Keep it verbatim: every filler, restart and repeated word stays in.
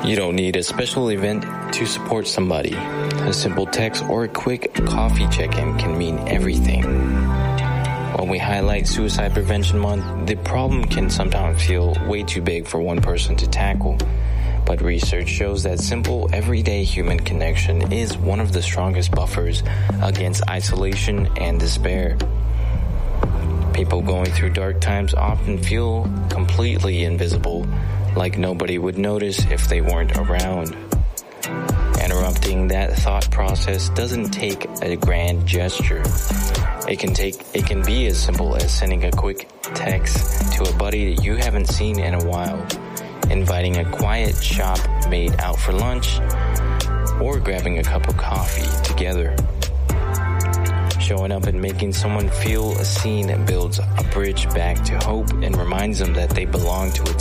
You don't need a special event to support somebody. A simple text or a quick coffee check-in can mean everything. When we highlight Suicide Prevention Month, the problem can sometimes feel way too big for one person to tackle. But research shows that simple, everyday human connection is one of the strongest buffers against isolation and despair. People going through dark times often feel completely invisible, like nobody would notice if they weren't around. Interrupting that thought process doesn't take a grand gesture. It can take, it can be as simple as sending a quick text to a buddy that you haven't seen in a while, inviting a quiet shop mate out for lunch, or grabbing a cup of coffee together. Showing up and making someone feel seen builds a bridge back to hope and reminds them that they belong to a